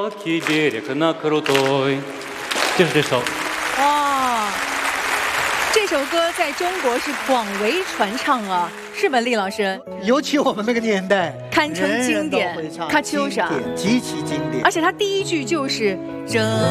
就是这首。 哇，这首歌在中国是广为传唱啊，是吧，厉老师？ 尤其我们那个年代， 堪称经典， 人人都会唱喀秋莎， 经典极其经典。 而且他第一句就是这。